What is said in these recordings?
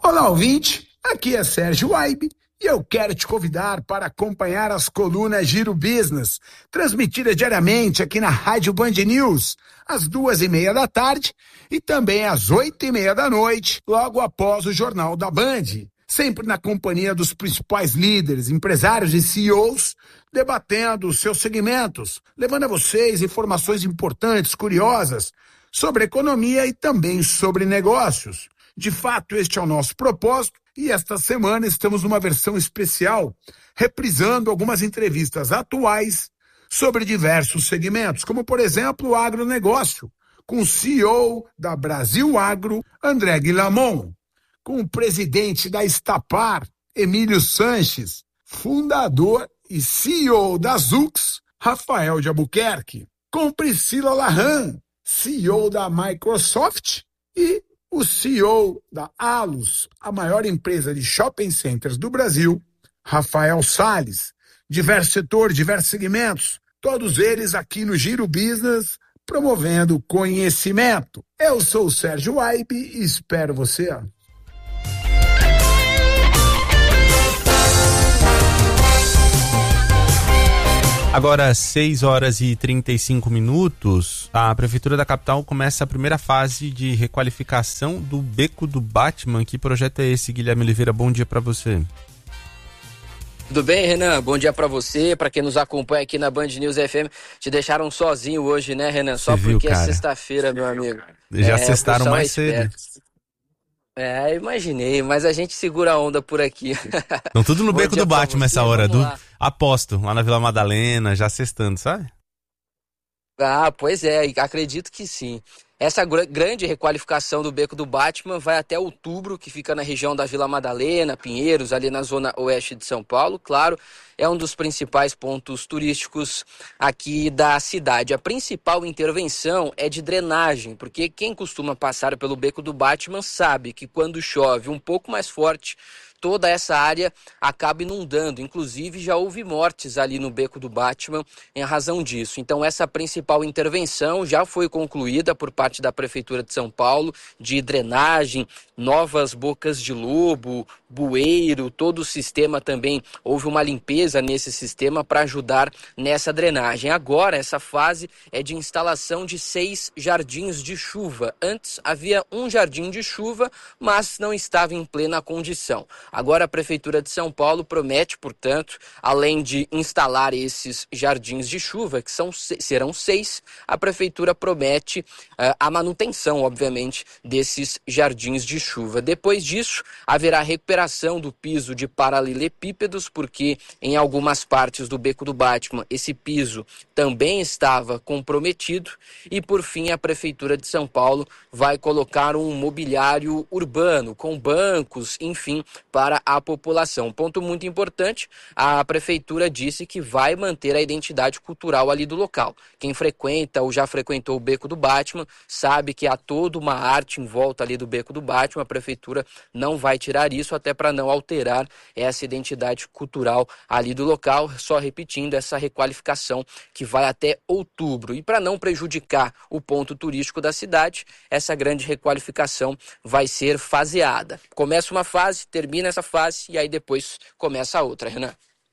Olá, ouvinte, aqui é Sérgio Waibe e eu quero te convidar para acompanhar as colunas Giro Business, transmitidas diariamente aqui na Rádio Band News, às 2:30 da tarde e também às 8:30 da noite, logo após o Jornal da Band, sempre na companhia dos principais líderes, empresários e CEOs, debatendo os seus segmentos, levando a vocês informações importantes, curiosas, sobre economia e também sobre negócios. De fato, este é o nosso propósito e esta semana estamos numa versão especial, reprisando algumas entrevistas atuais sobre diversos segmentos, como, por exemplo, o agronegócio, com o CEO da Brasil Agro, André Guillamon, com o presidente da Estapar, Emílio Sanches, fundador e CEO da Zux, Rafael de Albuquerque, com Priscila Lahan, CEO da Microsoft, e o CEO da Allos, a maior empresa de shopping centers do Brasil, Rafael Salles. Diversos setores, diversos segmentos, todos eles aqui no Giro Business, promovendo conhecimento. Eu sou o Sérgio Waibe e espero você. Agora, 6h35, a Prefeitura da capital começa a primeira fase de requalificação do Beco do Batman. Que projeto é esse, Guilherme Oliveira? Bom dia para você. Tudo bem, Renan? Bom dia pra você, pra quem nos acompanha aqui na Band News FM. Te deixaram sozinho hoje, né, Renan? Só porque é sexta-feira, meu amigo. Já sextaram mais cedo. Imaginei, mas a gente segura a onda por aqui. Estão tudo no Beco do Batman essa hora, aposto, lá na Vila Madalena, já sextando, sabe? Ah, pois é, acredito que sim. Essa grande requalificação do Beco do Batman vai até outubro, que fica na região da Vila Madalena, Pinheiros, ali na zona oeste de São Paulo. Claro, é um dos principais pontos turísticos aqui da cidade. A principal intervenção é de drenagem, porque quem costuma passar pelo Beco do Batman sabe que quando chove um pouco mais forte, toda essa área acaba inundando. Inclusive, já houve mortes ali no Beco do Batman em razão disso. Então, essa principal intervenção já foi concluída por parte da Prefeitura de São Paulo, de drenagem, novas bocas de lobo, bueiro, todo o sistema também. Houve uma limpeza nesse sistema para ajudar nessa drenagem. Agora, essa fase é de instalação de 6 jardins de chuva. Antes, havia um jardim de chuva, mas não estava em plena condição. Agora a Prefeitura de São Paulo promete, portanto, além de instalar esses jardins de chuva, que serão 6, a Prefeitura promete a manutenção, obviamente, desses jardins de chuva. Depois disso, haverá recuperação do piso de paralelepípedos, porque em algumas partes do Beco do Batman esse piso também estava comprometido. E, por fim, a Prefeitura de São Paulo vai colocar um mobiliário urbano, com bancos, enfim, para a população. Ponto muito importante, a Prefeitura disse que vai manter a identidade cultural ali do local. Quem frequenta ou já frequentou o Beco do Batman sabe que há toda uma arte em volta ali do Beco do Batman. A Prefeitura não vai tirar isso, até para não alterar essa identidade cultural ali do local. Só repetindo, essa requalificação que vai até outubro. E para não prejudicar o ponto turístico da cidade, essa grande requalificação vai ser faseada. Começa uma fase, termina essa fase e aí depois começa a outra, Renan.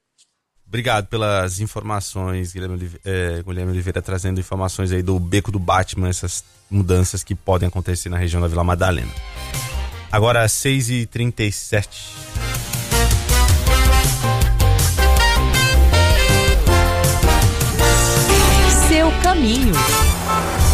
Obrigado pelas informações, Guilherme Oliveira, trazendo informações aí do Beco do Batman, essas mudanças que podem acontecer na região da Vila Madalena. Agora 6h37. Seu caminho.